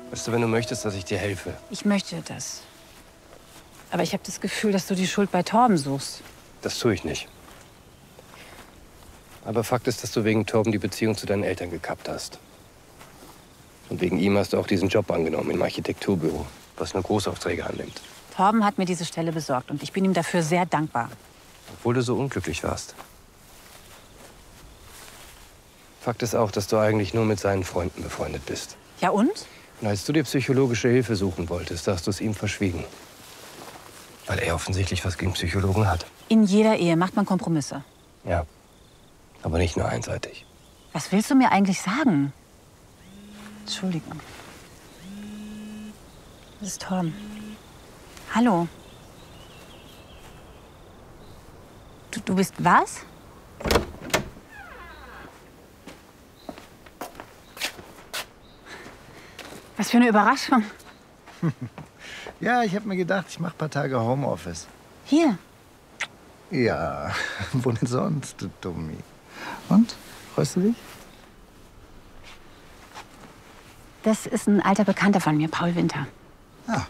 Weißt du, wenn du möchtest, dass ich dir helfe? Ich möchte das. Aber ich habe das Gefühl, dass du die Schuld bei Torben suchst. Das tue ich nicht. Aber Fakt ist, dass du wegen Torben die Beziehung zu deinen Eltern gekappt hast. Und wegen ihm hast du auch diesen Job angenommen im Architekturbüro, was nur Großaufträge annimmt. Torben hat mir diese Stelle besorgt und ich bin ihm dafür sehr dankbar. Obwohl du so unglücklich warst. Fakt ist auch, dass du eigentlich nur mit seinen Freunden befreundet bist. Ja und? Und als du dir psychologische Hilfe suchen wolltest, hast du es ihm verschwiegen. Weil er offensichtlich was gegen Psychologen hat. In jeder Ehe macht man Kompromisse. Ja, aber nicht nur einseitig. Was willst du mir eigentlich sagen? Entschuldigung. Das ist Torben. Hallo. Du bist was? Was für eine Überraschung. Ja, ich habe mir gedacht, ich mache ein paar Tage Homeoffice. Hier. Ja, wo denn sonst, du Dummi? Und? Freust du dich? Das ist ein alter Bekannter von mir, Paul Winter. Ah.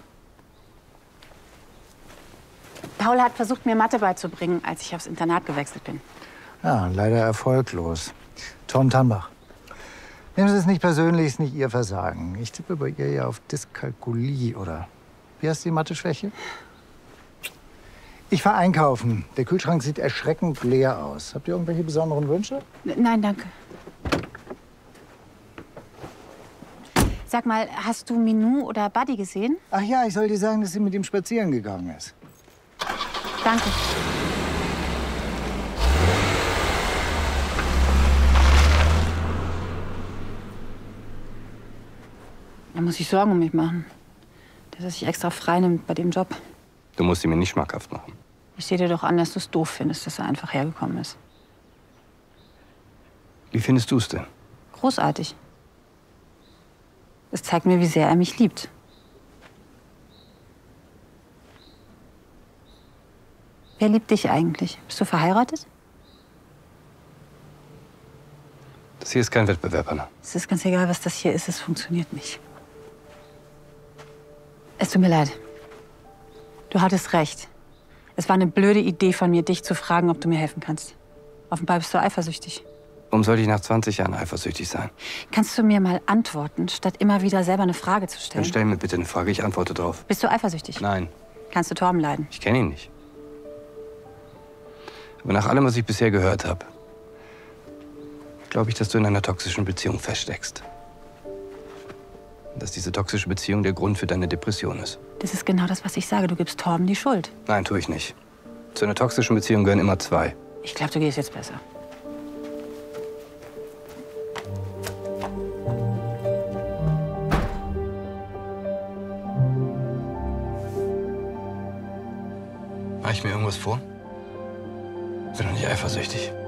Paul hat versucht, mir Mathe beizubringen, als ich aufs Internat gewechselt bin. Ja, leider erfolglos. Tom Tannbach. Nehmen Sie es nicht persönlich, ist nicht Ihr Versagen. Ich tippe bei ihr ja auf Dyskalkulie, oder? Wie heißt die Mathe-Schwäche? Ich fahr einkaufen. Der Kühlschrank sieht erschreckend leer aus. Habt ihr irgendwelche besonderen Wünsche? Nein, danke. Sag mal, hast du Minou oder Buddy gesehen? Ach ja, ich soll dir sagen, dass sie mit ihm spazieren gegangen ist. Danke. Er muss sich Sorgen um mich machen. Dass er sich extra frei nimmt bei dem Job. Du musst ihn mir nicht schmackhaft machen. Ich sehe dir doch an, dass du es doof findest, dass er einfach hergekommen ist. Wie findest du es denn? Großartig. Es zeigt mir, wie sehr er mich liebt. Wer liebt dich eigentlich? Bist du verheiratet? Das hier ist kein Wettbewerb, Anna. Es ist ganz egal, was das hier ist. Es funktioniert nicht. Es tut mir leid. Du hattest recht. Es war eine blöde Idee von mir, dich zu fragen, ob du mir helfen kannst. Offenbar bist du eifersüchtig. Warum sollte ich nach 20 Jahren eifersüchtig sein? Kannst du mir mal antworten, statt immer wieder selber eine Frage zu stellen? Dann stell mir bitte eine Frage, ich antworte drauf. Bist du eifersüchtig? Nein, Kannst du Torben leiden? ich kenne ihn nicht. Aber nach allem, was ich bisher gehört habe, glaube ich, dass du in einer toxischen Beziehung feststeckst. Und dass diese toxische Beziehung der Grund für deine Depression ist. Das ist genau das, was ich sage. Du gibst Torben die Schuld. Nein, tue ich nicht. Zu einer toxischen Beziehung gehören immer zwei. Ich glaube, du gehst jetzt besser. Mache ich mir irgendwas vor? Bin doch nicht eifersüchtig.